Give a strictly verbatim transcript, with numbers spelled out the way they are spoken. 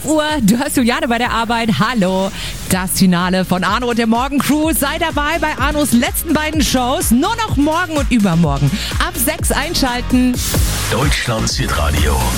elf Uhr, du hörst Juliane bei der Arbeit. Hallo, das Finale von Arno und der Morgencrew. Sei dabei bei Arnos letzten beiden Shows. Nur noch morgen und übermorgen. Ab sechs einschalten. Deutschlands Hitradio.